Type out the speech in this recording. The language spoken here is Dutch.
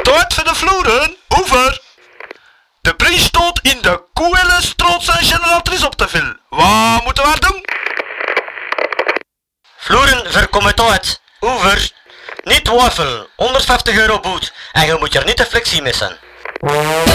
Het wordt voor de vloeren. Over. De prijs stond in de koele trots en generatrice op te vullen. Wat moeten we doen? Vloeren verkomt uit. Over. Niet twijfel. €150 boet. En je moet er niet de flexie missen.